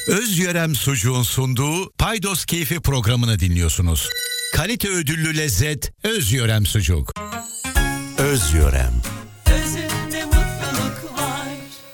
Özyörem Sucuğun sunduğu Paydos Keyfi programını dinliyorsunuz. Kalite ödüllü lezzet Özyörem Sucuk. Özyörem. Özünde mutluluk var.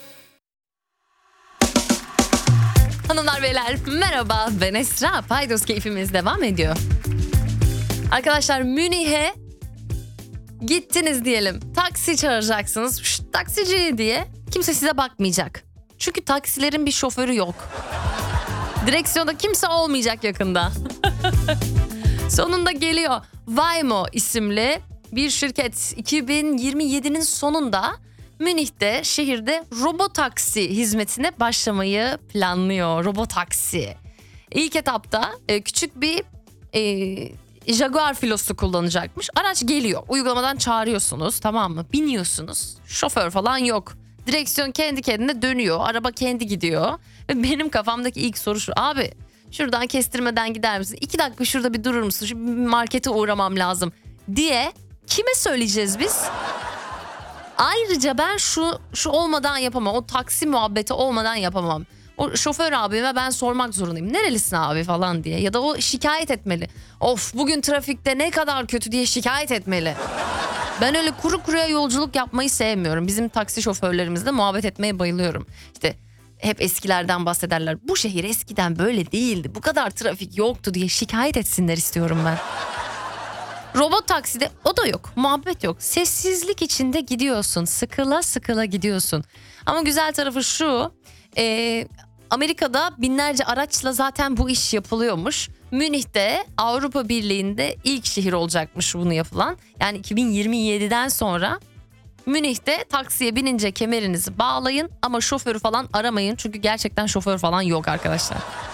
Hanımlar beyler merhaba, ben Esra. Paydos Keyfimiz devam ediyor. Arkadaşlar, Münih'e gittiniz diyelim. Taksi çağıracaksınız. Şşt, taksici diye. Kimse size bakmayacak. Çünkü taksilerin bir şoförü yok. Direksiyonda kimse olmayacak yakında. Sonunda geliyor. Waymo isimli bir şirket 2027'nin sonunda Münih'te, şehirde robotaksi hizmetine başlamayı planlıyor. Robotaksi. İlk etapta küçük bir Jaguar filosu kullanacakmış. Araç geliyor. Uygulamadan çağırıyorsunuz, tamam mı? Biniyorsunuz. Şoför falan yok. Direksiyon kendi kendine dönüyor. Araba kendi gidiyor. Ve benim kafamdaki ilk soru şu. Abi, şuradan kestirmeden gider misin? 2 dakika şurada bir durur musun? Şu markete uğramam lazım diye kime söyleyeceğiz biz? Ayrıca ben şu olmadan yapamam. O taksi muhabbeti olmadan yapamam. O şoför abime ben sormak zorundayım. Nerelisin abi falan diye. Ya da o şikayet etmeli. Of, bugün trafikte ne kadar kötü diye şikayet etmeli. Ben öyle kuru kuruya yolculuk yapmayı sevmiyorum. Bizim taksi şoförlerimizle muhabbet etmeye bayılıyorum. İşte hep eskilerden bahsederler. Bu şehir eskiden böyle değildi. Bu kadar trafik yoktu diye şikayet etsinler istiyorum ben. Robot takside o da yok. Muhabbet yok. Sessizlik içinde gidiyorsun. Sıkıla sıkıla gidiyorsun. Ama güzel tarafı şu. Amerika'da binlerce araçla zaten bu iş yapılıyormuş. Münih'te Avrupa Birliği'nde ilk şehir olacakmış bunu yapılan. Yani 2027'den sonra Münih'te taksiye binince kemerinizi bağlayın ama şoförü falan aramayın. Çünkü gerçekten şoför falan yok arkadaşlar.